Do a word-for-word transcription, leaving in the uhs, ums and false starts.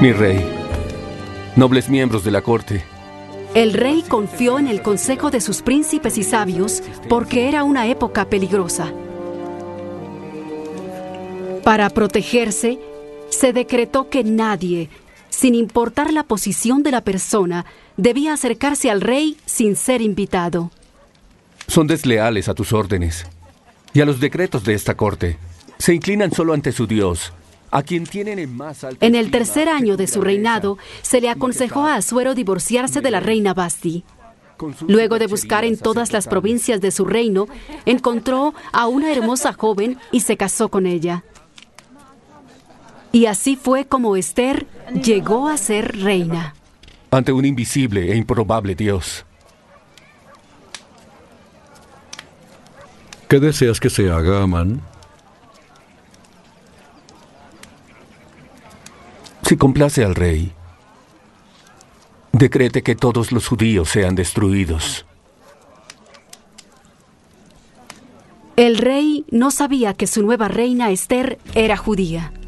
Mi rey, nobles miembros de la corte. El rey confió en el consejo de sus príncipes y sabios porque era una época peligrosa. Para protegerse, se decretó que nadie, sin importar la posición de la persona, debía acercarse al rey sin ser invitado. Son desleales a tus órdenes y a los decretos de esta corte. Se inclinan solo ante su Dios, a quien tienen en más alta En el estima, tercer año de su reinado, se le aconsejó a Asuero divorciarse de la reina Vasti. Luego de buscar en todas las provincias de su reino, encontró a una hermosa joven y se casó con ella. Y así fue como Esther llegó a ser reina. ante un invisible e improbable Dios. ¿Qué deseas que se haga, Amán? Si complace al rey, decrete que todos los judíos sean destruidos. El rey no sabía que su nueva reina Esther era judía.